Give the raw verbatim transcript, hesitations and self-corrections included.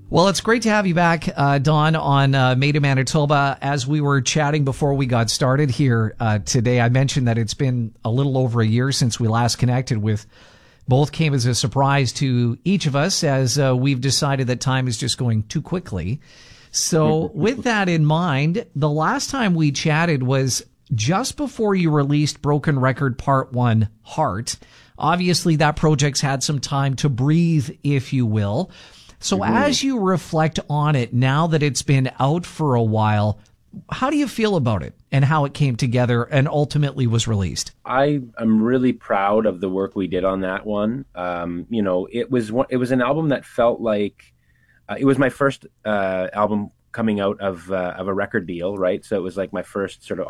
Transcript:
Well, it's great to have you back, uh, Don, on uh, Made in Manitoba. As we were chatting before we got started here uh, today, I mentioned that it's been a little over a year since we last connected. With both came as a surprise to each of us, as uh, we've decided that time is just going too quickly. So with that in mind, the last time we chatted was just before you released Broken Record Part one, Heart. Obviously, that project's had some time to breathe, if you will. So mm-hmm. as you reflect on it, now that it's been out for a while, how do you feel about it and how it came together and ultimately was released? I am really proud of the work we did on that one. Um, you know, it was one, it was an album that felt like uh, it was my first uh, album coming out of uh, of a record deal, right? So it was like my first sort of